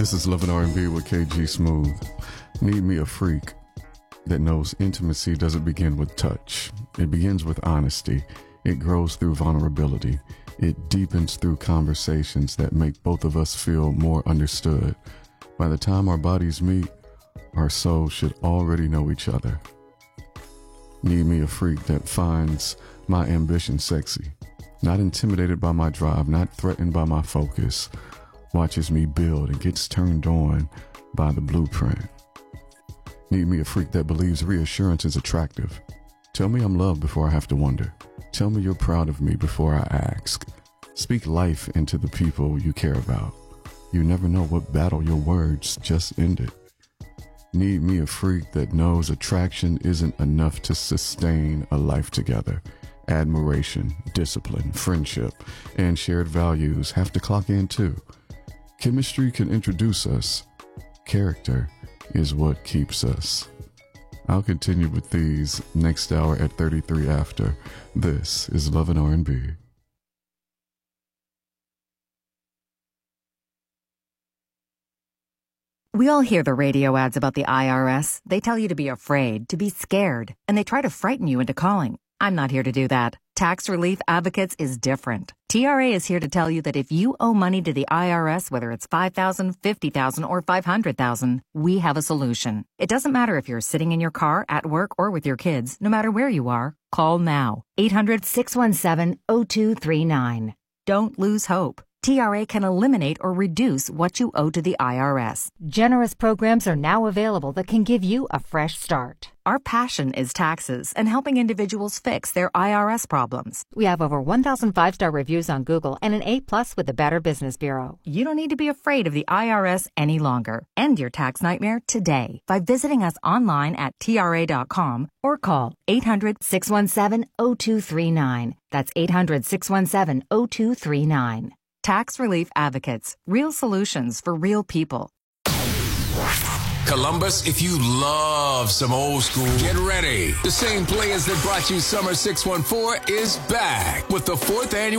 This is Love and R&B with KG Smooth. Need me a freak that knows intimacy doesn't begin with touch. It begins with honesty. It grows through vulnerability. It deepens through conversations that make both of us feel more understood. By the time our bodies meet, our souls should already know each other. Need me a freak that finds my ambition sexy, not intimidated by my drive, not threatened by my focus, watches me build and gets turned on by the blueprint. Need me a freak that believes reassurance is attractive. Tell me I'm loved before I have to wonder. Tell me you're proud of me before I ask. Speak life into the people you care about. You never know what battle your words just ended. Need me a freak that knows attraction isn't enough to sustain a life together. Admiration, discipline, friendship, and shared values have to clock in too. Chemistry can introduce us. Character is what keeps us. I'll continue with these next hour at 33 after. This is Love and R&B. We all hear the radio ads about the IRS. They tell you to be afraid, to be scared, and they try to frighten you into calling. I'm not here to do that. Tax Relief Advocates is different. TRA is here to tell you that if you owe money to the IRS, whether it's $5,000, $50,000, or $500,000, we have a solution. It doesn't matter if you're sitting in your car, at work, or with your kids. No matter where you are, call now. 800-617-0239. Don't lose hope. TRA can eliminate or reduce what you owe to the IRS. Generous programs are now available that can give you a fresh start. Our passion is taxes and helping individuals fix their IRS problems. We have over 1,000 5-star reviews on Google and an A+ with the Better Business Bureau. You don't need to be afraid of the IRS any longer. End your tax nightmare today by visiting us online at TRA.com or call 800-617-0239. That's 800-617-0239. Tax Relief Advocates. Real solutions for real people. Columbus, if you love some old school, get ready. The same players that brought you Summer 614 is back with the 4th annual